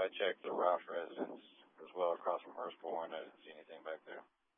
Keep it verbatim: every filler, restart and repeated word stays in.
I checked the Roush residence as well across from Hurst Point. I didn't see anything back there.